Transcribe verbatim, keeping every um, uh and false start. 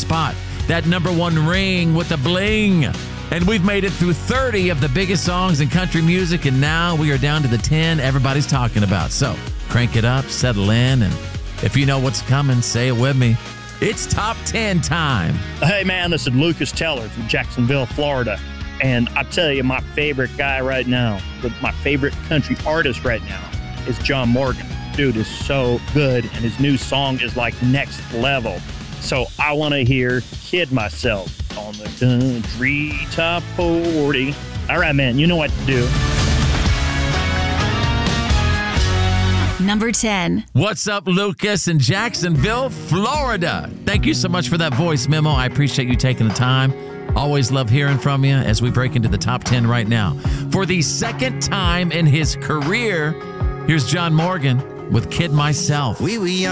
spot. That number one ring with the bling. And we've made it through thirty of the biggest songs in country music, and now we are down to the ten everybody's talking about. So crank it up, settle in, and if you know what's coming, say it with me. It's top ten time. Hey, man, this is Lucas Teller from Jacksonville, Florida. And I tell you, my favorite guy right now, the, my favorite country artist right now is John Morgan. Dude is so good, and his new song is like next level. So I want to hear Kid Myself on the Country Top forty. All right, man, you know what to do. Number ten. What's up, Lucas in Jacksonville, Florida? Thank you so much for that voice memo. I appreciate you taking the time. Always love hearing from you as we break into the top ten right now. For the second time in his career, here's John Morgan with Kid Myself. Oui, oui.